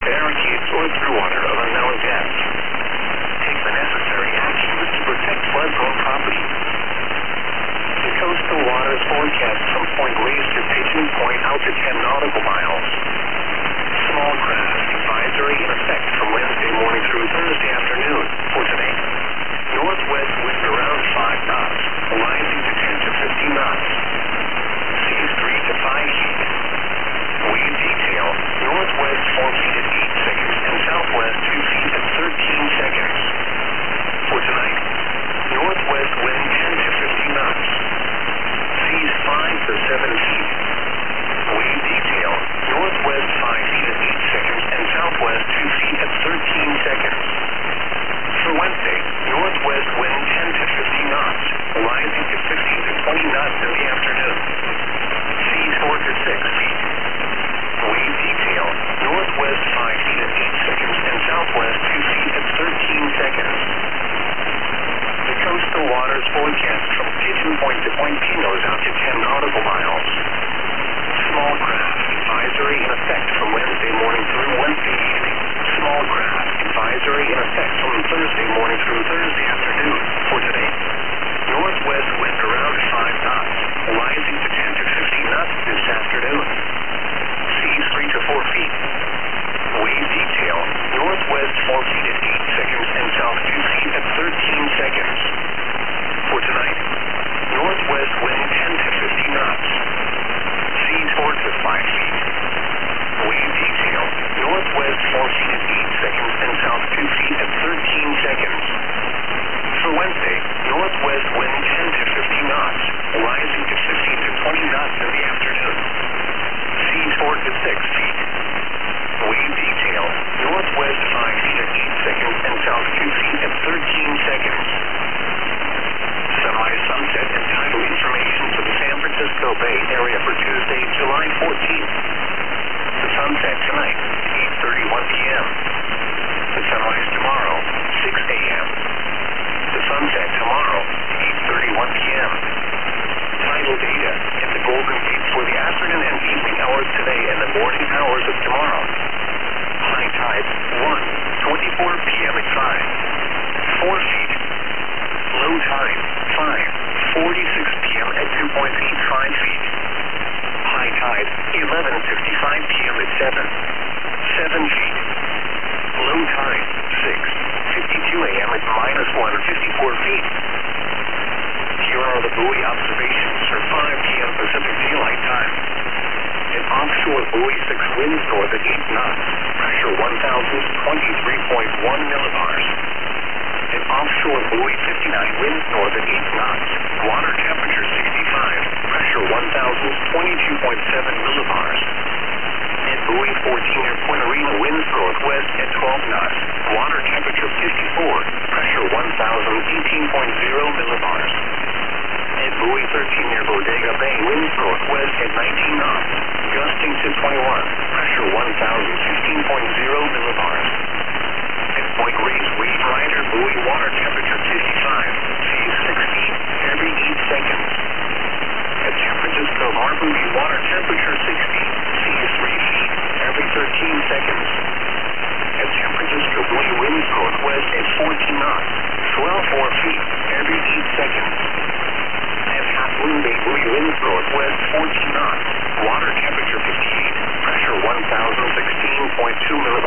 barricades, or through water of unknown depth. Take the necessary actions to protect flood-prone property. The coastal waters forecast from Point Reyes to Pigeon Point out to 10 nautical miles. Small craft advisory in effect from Wednesday morning through Thursday afternoon. For today, northwest wind around 5 knots, rising to 10 to 15 knots. Seas 3 to 5 feet. Wave detail, northwest 4 feet at 8 seconds and southwest 2 feet at 13 seconds. For tonight, northwest wind 10 to 15 knots. Seas 5 to 7 feet. Wave detail, northwest 5 feet at 8 seconds and southwest 2 feet at 13 seconds. For Wednesday, northwest wind 10 to 15 knots, rising to 15 to 20 knots in the afternoon. Seas 4 to 6 feet. Wave detail, northwest 5 feet at 8 seconds and southwest 2 feet at 13 seconds. The coastal waters forecast from Pigeon Point to Point Pinos out to 10 nautical miles. Small craft advisory in effect from Wednesday morning through Wednesday evening. Small craft advisory in effect from Thursday morning through Thursday afternoon. For today, northwest wind around 5 knots, rising to 10 to 15 knots this afternoon. Seas 3 to 4 feet. Wave detail, northwest 4 feet at 8 seconds and south 2 feet at 13 seconds. For tonight, northwest wind 10 to 15 knots. Seas 4 to 5 feet. Wave detail, northwest 4 feet at 8 seconds and south 2 feet at 13 seconds. For Wednesday, northwest wind 10 to 15 knots, rising to 15 to 20 knots in the afternoon. Seas 4 to 6 feet. Wave detail, northwest 5 feet at 8 seconds and south 2 feet at 13 seconds. Semi-sunset and tidal information for the San Francisco Bay Area for Tuesday, July 14th. The sunset tonight, 8:31 p.m. The sunrise tomorrow, 6 a.m. The sunset tomorrow, 8:31 p.m. Tidal data in the Golden Gate for the afternoon and evening hours today and the morning hours of tomorrow. High tide, 1:24 p.m. at 5, 4 feet. Low tide, 5:46 p.m. at 2.85 feet. High tide, 11:55 p.m. at 7 feet. Low tide, 6:52 a.m. at -154 feet. Here are the buoy observations for 5 p.m. Pacific Daylight Time. An offshore buoy 6 winds north at 8 knots, pressure 1,023.1 millibars. An offshore buoy 59 winds north at 8 knots, water temperature 65, pressure 1,022.7 millibars. And buoy 14 near Point Arena winds northwest at 12 knots, water temperature 54, pressure 1,018.0 millibars. And buoy 13 near Bodega Bay winds northwest at 19 knots, gusting to 21, pressure 1,016.0 millibars. At Point Reyes Reed Rider buoy water temperature 55, seas 6 feet every 8 seconds. At San Francisco Harbor Buoy water temperature 60, seas 3 feet every 13 seconds. At San Francisco buoy winds northwest at 14 knots, swell 4 feet every 8 seconds. At Half Moon Bay buoy winds northwest 14 knots, water temperature 58, pressure 1,016.2 millibars.